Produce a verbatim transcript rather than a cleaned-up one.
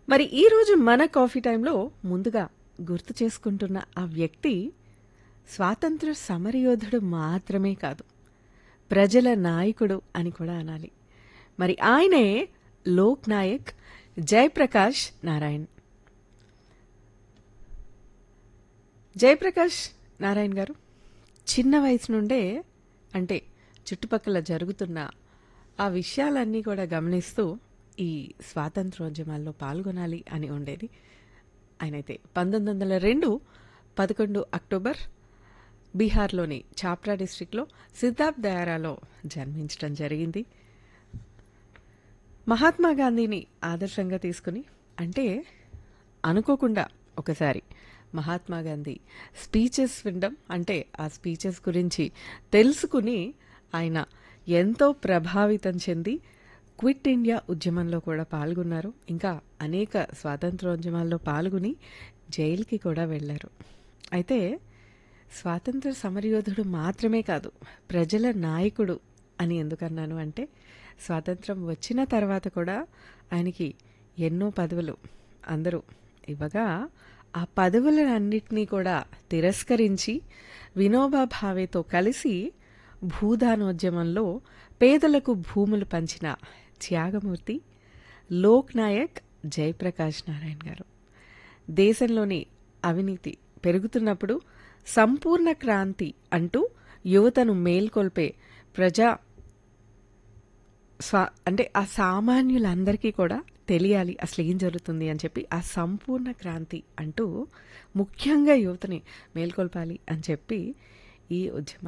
మరి ఈరోజు మన కాఫీ టైంలో ముందుగా గుర్తు చేసుకుంటున్న ఆ వ్యక్తి స్వాతంత్ర సమరయోధుడు మాత్రమే కాదు, ప్రజల నాయకుడు అని కూడా అనాలి. మరి ఆయనే లోక్ నాయక్ జయప్రకాష్ నారాయణ్. జయప్రకాష్ నారాయణ్ గారు చిన్న వయసు నుండే, అంటే చుట్టుపక్కల జరుగుతున్న ఆ విషయాలన్నీ కూడా గమనిస్తూ ఈ స్వాతంత్రోద్యమాల్లో పాల్గొనాలి అని ఉండేది. ఆయనైతే పంతొమ్మిది వందల రెండు పదకొండు అక్టోబర్ బీహార్లోని ఛాప్రా డిస్ట్రిక్ట్లో సిద్ధార్థ్ దయారాలో జన్మించడం జరిగింది. మహాత్మా గాంధీని ఆదర్శంగా తీసుకుని, అంటే అనుకోకుండా ఒకసారి మహాత్మా గాంధీ స్పీచెస్ వినడం, అంటే ఆ స్పీచెస్ గురించి తెలుసుకుని ఆయన ఎంతో ప్రభావితం చెంది క్విట్ ఇండియా ఉద్యమంలో కూడా పాల్గొన్నారు. ఇంకా అనేక స్వాతంత్రోద్యమాల్లో పాల్గొని జైలుకి కూడా వెళ్ళారు. అయితే స్వాతంత్ర సమరయోధుడు మాత్రమే కాదు, ప్రజల నాయకుడు అని ఎందుకన్నాను అంటే, స్వాతంత్రం వచ్చిన తర్వాత కూడా ఆయనకి ఎన్నో పదవులు అందరూ ఇవ్వగా, ఆ పదవులన్నింటినీ కూడా తిరస్కరించి వినోబా భావేతో కలిసి భూదానోద్యమంలో పేదలకు భూములు పంచిన త్యాగమూర్తి లోక్ నాయక్ జయప్రకాష్ నారాయణ్ గారు. దేశంలోని అవినీతి పెరుగుతున్నప్పుడు సంపూర్ణ క్రాంతి అంటూ యువతను మేల్కొల్పే ప్రజా స్వా అంటే ఆ సామాన్యులందరికీ కూడా తెలియాలి అసలు ఏం జరుగుతుంది అని చెప్పి, ఆ సంపూర్ణ క్రాంతి అంటూ ముఖ్యంగా యువతని మేల్కొల్పాలి అని చెప్పి ఈ ఉద్యమం